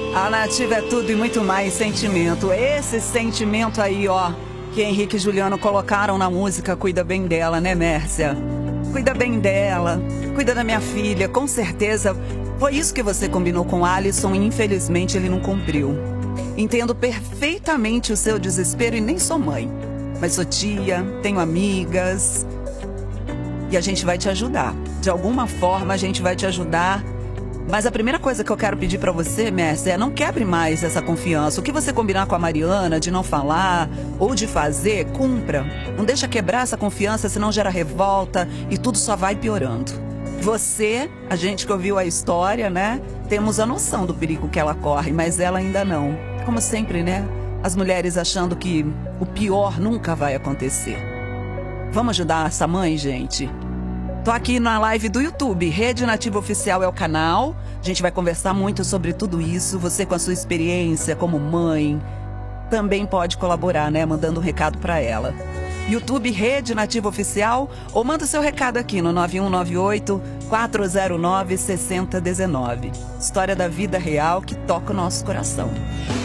A Nativa é tudo e muito mais sentimento. Esse sentimento aí, ó, que Henrique e Juliano colocaram na música Cuida Bem Dela, né, Mércia? Cuida bem dela, cuida da minha filha, com certeza foi isso que você combinou com o Alisson e infelizmente ele não cumpriu. Entendo perfeitamente o seu desespero e nem sou mãe, mas sou tia, tenho amigas e a gente vai te ajudar. De alguma forma a gente vai te ajudar. Mas a primeira coisa que eu quero pedir pra você, Mércia, é não quebre mais essa confiança. O que você combinar com a Mariana de não falar ou de fazer, cumpra. Não deixa quebrar essa confiança, senão gera revolta e tudo só vai piorando. Você, a gente que ouviu a história, né? Temos a noção do perigo que ela corre, mas ela ainda não. Como sempre, né? As mulheres achando que o pior nunca vai acontecer. Vamos ajudar essa mãe, gente? Tô aqui na live do YouTube, Rede Nativa Oficial é o canal. A gente vai conversar muito sobre tudo isso. Você com a sua experiência como mãe também pode colaborar, né? Mandando um recado pra ela. YouTube Rede Nativa Oficial ou manda o seu recado aqui no 9198-409-6019. História da vida real que toca o nosso coração.